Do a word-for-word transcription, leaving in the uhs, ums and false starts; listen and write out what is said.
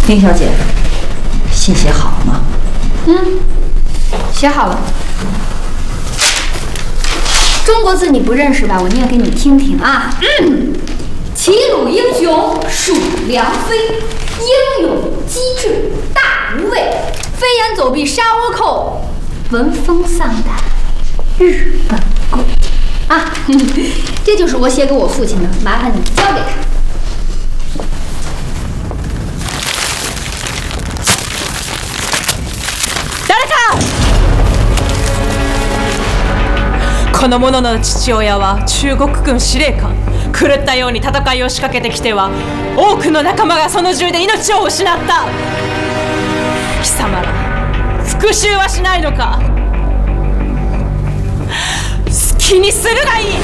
林小姐，信写好了吗？ 嗯，写好了。中国字你不认识吧？我念给你听听啊。嗯，齐鲁英雄属梁飞，英勇机智大无畏，飞檐走壁杀倭寇，闻风丧胆日本鬼。啊，这就是我写给我父亲的，麻烦你交给他。 この者の父親は中国軍司令官。狂ったように戦いを仕掛けてきては多くの仲間がその銃で命を失った。貴様ら復讐はしないのか。好きにするがいい。